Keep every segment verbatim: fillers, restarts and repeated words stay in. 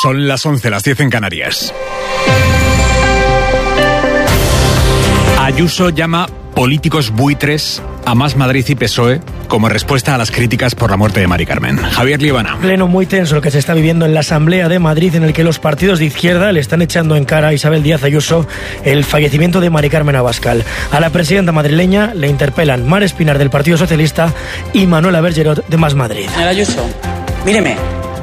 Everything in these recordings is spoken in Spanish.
Son las once, las diez en Canarias. Ayuso llama políticos buitres a Más Madrid y P S O E como respuesta a las críticas por la muerte de Mari Carmen. Javier Líbana. Pleno muy tenso lo que se está viviendo en la Asamblea de Madrid, en el que los partidos de izquierda le están echando en cara a Isabel Díaz Ayuso el fallecimiento de Mari Carmen Abascal. A la presidenta madrileña le interpelan Mar Espinar del Partido Socialista y Manuela Bergerot de Más Madrid. Señor Ayuso, míreme,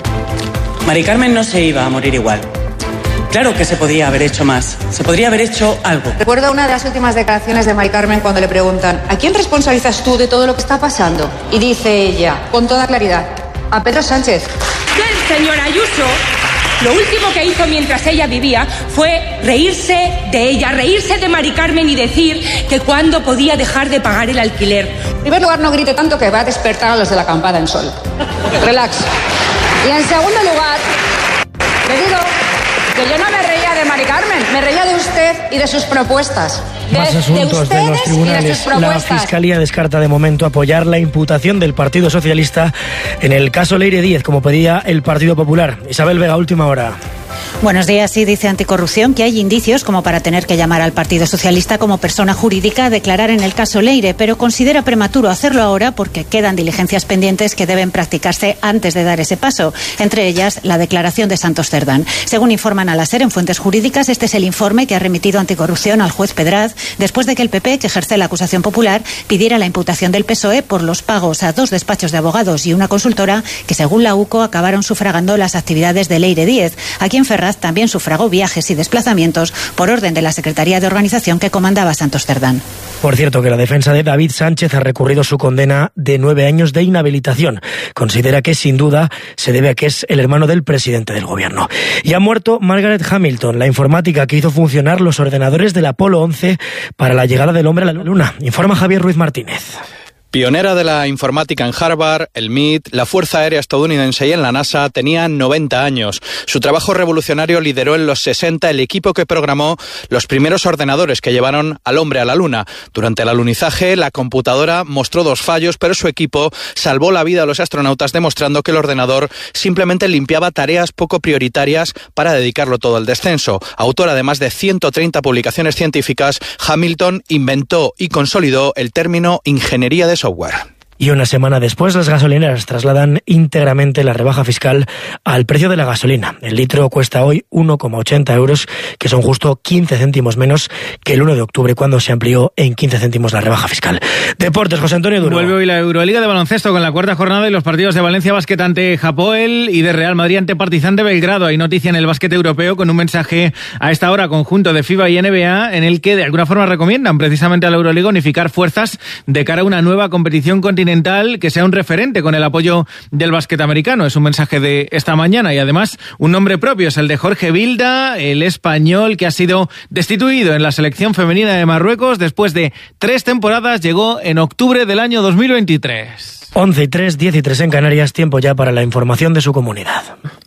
Mari Carmen no se iba a morir igual. Claro que se podría haber hecho más, se podría haber hecho algo. Recuerdo una de las últimas declaraciones de Mari Carmen cuando le preguntan ¿a quién responsabilizas tú de todo lo que está pasando? Y dice ella, con toda claridad, a Pedro Sánchez. El señor Ayuso, lo último que hizo mientras ella vivía fue reírse de ella, reírse de Mari Carmen y decir que cuándo podía dejar de pagar el alquiler. En primer lugar, no grite tanto que va a despertar a los de la acampada en Sol. Relax. Y en segundo lugar, le digo que yo no me reía de Mari Carmen, me reía de usted y de sus propuestas. De, Más asuntos de, de los tribunales. De la Fiscalía descarta de momento apoyar la imputación del Partido Socialista en el caso Leire Díez, como pedía el Partido Popular. Isabel Vega, última hora. Buenos días. Sí, dice Anticorrupción que hay indicios como para tener que llamar al Partido Socialista como persona jurídica a declarar en el caso Leire, pero considera prematuro hacerlo ahora porque quedan diligencias pendientes que deben practicarse antes de dar ese paso, entre ellas la declaración de Santos Cerdán. Según informan a la SER en fuentes jurídicas, este es el informe que ha remitido Anticorrupción al juez Pedraz después de que el P P, que ejerce la acusación popular, pidiera la imputación del P S O E por los pagos a dos despachos de abogados y una consultora que, según la U C O, acabaron sufragando las actividades de Leire Díez. Aquí en Ferraz también sufragó viajes y desplazamientos por orden de la Secretaría de Organización que comandaba Santos Cerdán. Por cierto, que la defensa de David Sánchez ha recurrido su condena de nueve años de inhabilitación. Considera que, sin duda, se debe a que es el hermano del presidente del gobierno. Y ha muerto Margaret Hamilton, la informática que hizo funcionar los ordenadores del Apolo once para la llegada del hombre a la Luna. Informa Javier Ruiz Martínez. Pionera de la informática en Harvard, el M I T, la Fuerza Aérea Estadounidense y en la NASA, tenía noventa años. Su trabajo revolucionario lideró en los sesenta el equipo que programó los primeros ordenadores que llevaron al hombre a la Luna. Durante el alunizaje, la computadora mostró dos fallos, pero su equipo salvó la vida a los astronautas demostrando que el ordenador simplemente limpiaba tareas poco prioritarias para dedicarlo todo al descenso. Autora de más de ciento treinta publicaciones científicas, Hamilton inventó y consolidó el término ingeniería de software. Y una semana después, las gasolineras trasladan íntegramente la rebaja fiscal al precio de la gasolina. El litro cuesta hoy uno coma ochenta euros, que son justo quince céntimos menos que el uno de octubre, cuando se amplió en quince céntimos la rebaja fiscal. Deportes, José Antonio Duro. Vuelve hoy la Euroliga de baloncesto con la cuarta jornada y los partidos de Valencia Basket ante Hapoel y de Real Madrid ante Partizan de Belgrado. Hay noticia en el básquet europeo con un mensaje a esta hora conjunto de FIBA y N B A en el que de alguna forma recomiendan precisamente a la Euroliga unificar fuerzas de cara a una nueva competición continental que sea un referente con el apoyo del básquet americano. Es un mensaje de esta mañana y además un nombre propio es el de Jorge Vilda, el español que ha sido destituido en la selección femenina de Marruecos después de tres temporadas. Llegó en octubre del año dos mil veintitrés. once y tres, diez y tres en Canarias, tiempo ya para la información de su comunidad.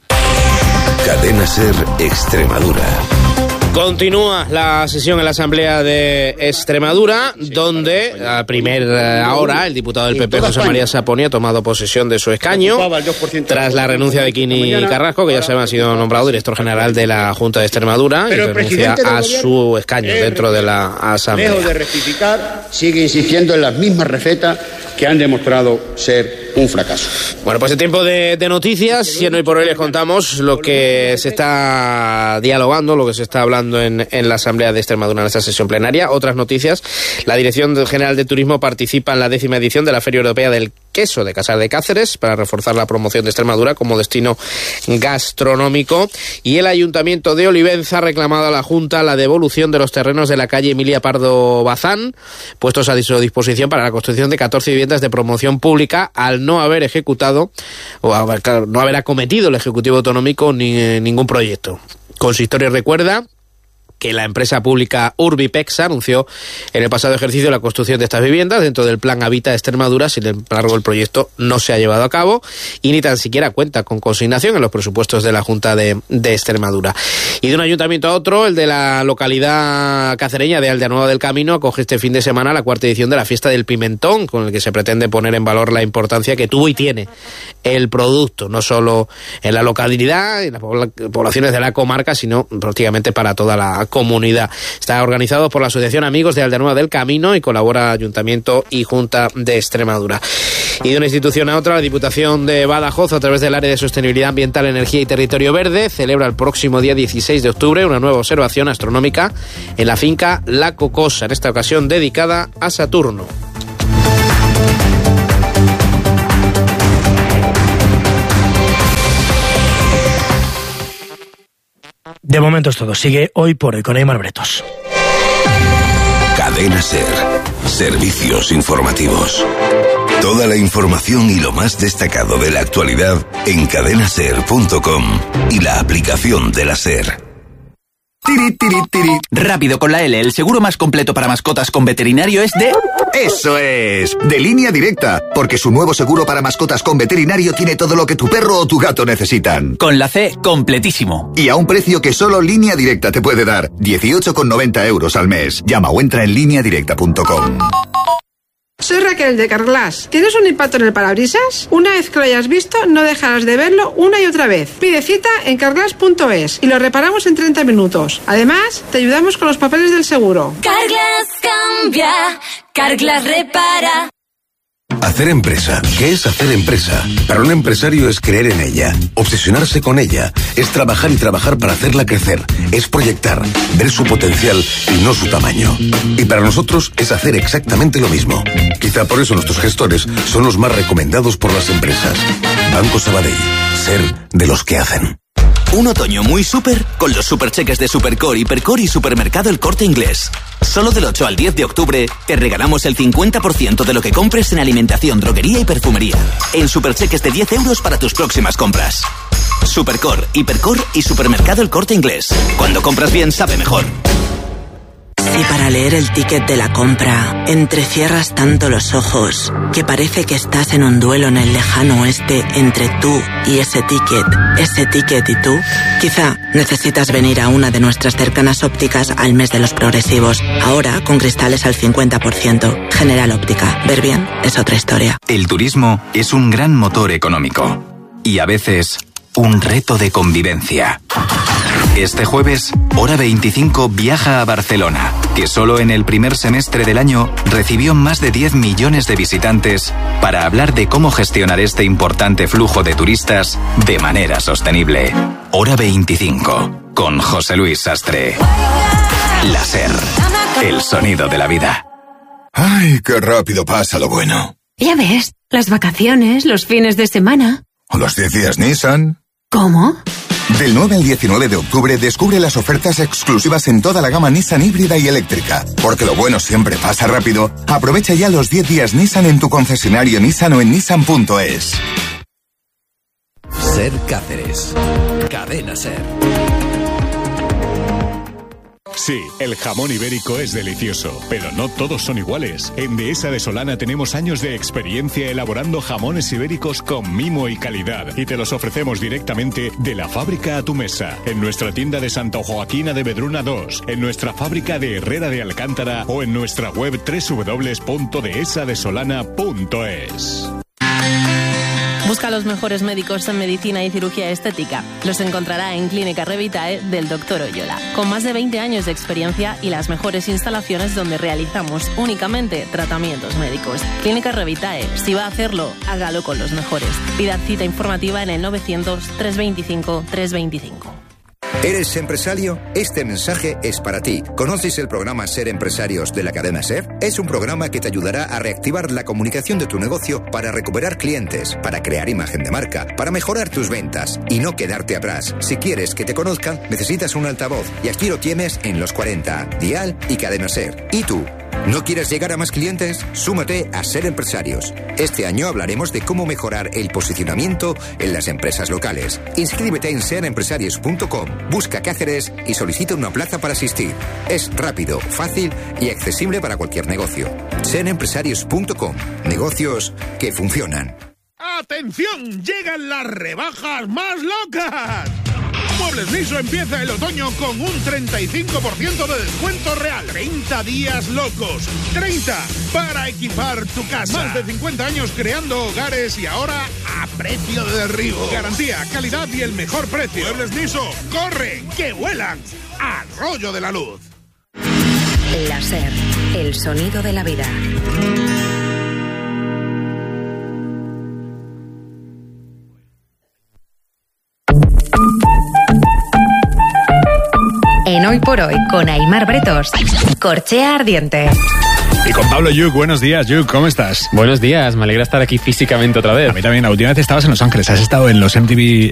Cadena SER Extremadura. Continúa la sesión en la Asamblea de Extremadura, donde a primera hora el diputado del P P, José María Saponi, ha tomado posesión de su escaño tras la renuncia de Quini Carrasco, que ya se ha sido nombrado director general de la Junta de Extremadura, y renuncia a su escaño dentro de la Asamblea. Lejos de rectificar, sigue insistiendo en las mismas recetas que han demostrado ser un fracaso. Bueno, pues en tiempo de, de noticias, y hoy por hoy les contamos lo que se está dialogando, lo que se está hablando en, en la Asamblea de Extremadura en esta sesión plenaria. Otras noticias: la Dirección General de Turismo participa en la décima edición de la Feria Europea del Queso de Casar de Cáceres para reforzar la promoción de Extremadura como destino gastronómico, y el Ayuntamiento de Olivenza ha reclamado a la Junta la devolución de los terrenos de la calle Emilia Pardo Bazán, puestos a su disposición para la construcción de catorce viviendas de promoción pública, al no haber ejecutado o haber, no haber acometido el Ejecutivo Autonómico ni, ningún proyecto. Consistorio recuerda que la empresa pública Urbipexa anunció en el pasado ejercicio la construcción de estas viviendas dentro del Plan Habita de Extremadura. Sin embargo, el proyecto no se ha llevado a cabo y ni tan siquiera cuenta con consignación en los presupuestos de la Junta de, de Extremadura. Y de un ayuntamiento a otro, el de la localidad cacereña de Aldeanueva del Camino acoge este fin de semana la cuarta edición de la Fiesta del Pimentón, con el que se pretende poner en valor la importancia que tuvo y tiene el producto, no solo en la localidad y en las poblaciones de la comarca, sino prácticamente para toda la comunidad. Está organizado por la Asociación Amigos de Aldeanueva del Camino y colabora Ayuntamiento y Junta de Extremadura. Y de una institución a otra, la Diputación de Badajoz, a través del Área de Sostenibilidad Ambiental, Energía y Territorio Verde, celebra el próximo día dieciséis de octubre una nueva observación astronómica en la finca La Cocosa, en esta ocasión dedicada a Saturno. De momento es todo. Sigue Hoy por Hoy con Aymar Bretos. Cadena SER. Servicios informativos. Toda la información y lo más destacado de la actualidad en cadena ser punto com y la aplicación de la SER. Tiri, tiri, tiri. Rápido con la L, el seguro más completo para mascotas con veterinario es de... ¡Eso es! De Línea Directa, porque su nuevo seguro para mascotas con veterinario tiene todo lo que tu perro o tu gato necesitan. Con la C, completísimo. Y a un precio que solo Línea Directa te puede dar, dieciocho con noventa euros al mes. Llama o entra en línea directa punto com. Soy Raquel de Carglass. ¿Tienes un impacto en el parabrisas? Una vez que lo hayas visto, no dejarás de verlo una y otra vez. Pide cita en carglass punto es y lo reparamos en treinta minutos. Además, te ayudamos con los papeles del seguro. Carglass cambia, Carglass repara. Hacer empresa. ¿Qué es hacer empresa? Para un empresario es creer en ella, obsesionarse con ella, es trabajar y trabajar para hacerla crecer, es proyectar, ver su potencial y no su tamaño. Y para nosotros es hacer exactamente lo mismo. Quizá por eso nuestros gestores son los más recomendados por las empresas. Banco Sabadell. Ser de los que hacen. Un otoño muy súper con los supercheques de Supercor, Hipercor y Supermercado El Corte Inglés. Solo del ocho al diez de octubre te regalamos el cincuenta por ciento de lo que compres en alimentación, droguería y perfumería. En supercheques de diez euros para tus próximas compras. Supercor, Hipercor y Supermercado El Corte Inglés. Cuando compras bien, sabe mejor. Si para leer el ticket de la compra entrecierras tanto los ojos que parece que estás en un duelo en el lejano oeste entre tú y ese ticket, ese ticket y tú, quizá necesitas venir a una de nuestras cercanas ópticas al mes de los progresivos. Ahora con cristales al cincuenta por ciento. General Óptica. Ver bien es otra historia. El turismo es un gran motor económico y a veces un reto de convivencia. Este jueves, Hora veinticinco viaja a Barcelona, que solo en el primer semestre del año recibió más de diez millones de visitantes para hablar de cómo gestionar este importante flujo de turistas de manera sostenible. Hora veinticinco, con José Luis Sastre. La SER, el sonido de la vida. Ay, qué rápido pasa lo bueno. Ya ves, las vacaciones, los fines de semana. ¿O los diez días Nissan? ¿Cómo? Del nueve al diecinueve de octubre descubre las ofertas exclusivas en toda la gama Nissan híbrida y eléctrica. Porque lo bueno siempre pasa rápido. Aprovecha ya los diez días Nissan en tu concesionario Nissan o en nissan punto es. SER Cáceres. Cadena SER. Sí, el jamón ibérico es delicioso, pero no todos son iguales. En Dehesa de Solana tenemos años de experiencia elaborando jamones ibéricos con mimo y calidad y te los ofrecemos directamente de la fábrica a tu mesa. En nuestra tienda de Santa Joaquina de Vedruna dos, en nuestra fábrica de Herrera de Alcántara o en nuestra web doble u doble u doble u punto dehesa de solana punto es. Busca los mejores médicos en medicina y cirugía estética. Los encontrará en Clínica Revitae del doctor Oyola, con más de veinte años de experiencia y las mejores instalaciones donde realizamos únicamente tratamientos médicos. Clínica Revitae, si va a hacerlo, hágalo con los mejores. Pida cita informativa en el novecientos, trescientos veinticinco, trescientos veinticinco. ¿Eres empresario? Este mensaje es para ti. ¿Conoces el programa Ser Empresarios de la cadena SER? Es un programa que te ayudará a reactivar la comunicación de tu negocio para recuperar clientes, para crear imagen de marca, para mejorar tus ventas y no quedarte atrás. Si quieres que te conozcan, necesitas un altavoz y aquí lo tienes en Los cuarenta, Dial y Cadena SER. ¿Y tú? ¿No quieres llegar a más clientes? Súmate a Ser Empresarios. Este año hablaremos de cómo mejorar el posicionamiento en las empresas locales. Inscríbete en ser empresarios punto com, busca Cáceres y solicita una plaza para asistir. Es rápido, fácil y accesible para cualquier negocio. ser empresarios punto com. Negocios que funcionan. ¡Atención! ¡Llegan las rebajas más locas! Muebles Niso empieza el otoño con un treinta y cinco por ciento de descuento real. treinta días locos. treinta para equipar tu casa. Más de cincuenta años creando hogares y ahora a precio de derribo. Garantía, calidad y el mejor precio. Muebles Niso, corren, que vuelan. Arroyo de la Luz. La SER, el sonido de la vida. En Hoy por Hoy, con Aimar Bretos, Corchea Ardiente. Y con Pablo Yuk, buenos días, Yuk, ¿cómo estás? Buenos días, me alegra estar aquí físicamente otra vez. A mí también, la última vez estabas en Los Ángeles, has estado en los M T V